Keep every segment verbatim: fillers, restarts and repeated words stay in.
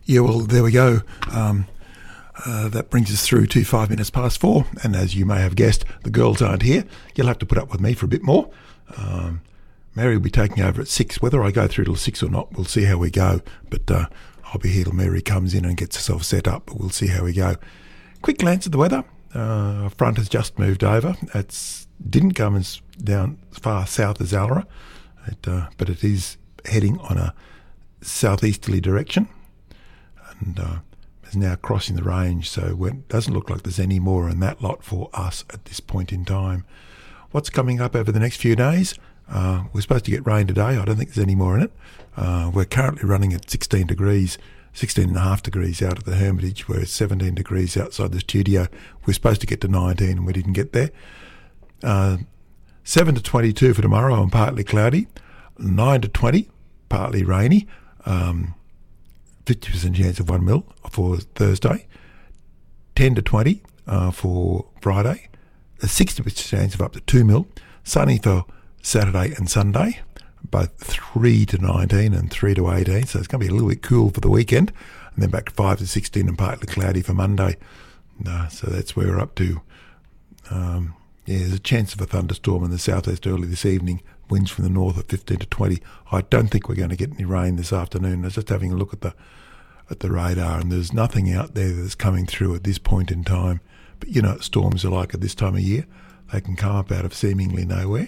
Yeah, well, there we go. Um, uh, that brings us through to five minutes past four. And as you may have guessed, the girls aren't here. You'll have to put up with me for a bit more. Um, Mary will be taking over at six. Whether I go through till six or not, we'll see how we go. But uh, I'll be here till Mary comes in and gets herself set up. But we'll see how we go. Quick glance at the weather. Uh, front has just moved over. It didn't come as down as far south as Allora, it, uh, but it is heading on a southeasterly direction. And uh, is now crossing the range, so it doesn't look like there's any more in that lot for us at this point in time. What's coming up over the next few days? Uh, we're supposed to get rain today. I don't think there's any more in it. Uh, we're currently running at sixteen degrees, sixteen and a half degrees out at the Hermitage. We're seventeen degrees outside the studio. We're supposed to get to nineteen and we didn't get there. Uh, seven to twenty-two for tomorrow and partly cloudy. nine to twenty, partly rainy. Um, fifty percent chance of one mil for Thursday. ten to twenty uh, for Friday. A sixty percent chance of up to two mil. Sunny for Saturday and Sunday, both three to nineteen and three to eighteen, so it's going to be a little bit cool for the weekend, and then back to five to sixteen and partly cloudy for Monday. Uh, so that's where we're up to. Um, yeah, there's a chance of a thunderstorm in the southwest early this evening, winds from the north at fifteen to twenty. I don't think we're going to get any rain this afternoon. I was just having a look at the at the radar, and there's nothing out there that's coming through at this point in time. But you know what storms are like at this time of year. They can come up out of seemingly nowhere.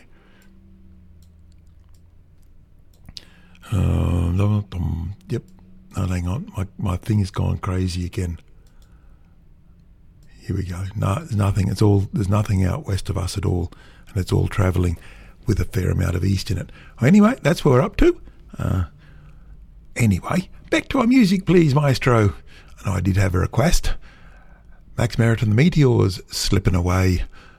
Uh, yep. No, hang on. My my thing has gone crazy again. Here we go. No, there's nothing. It's all. There's nothing out west of us at all, and it's all travelling with a fair amount of east in it. Anyway, that's what we're up to. Uh, anyway, back to our music, please, Maestro. And I did have a request. Max Merritt and the Meteors, Slipping Away.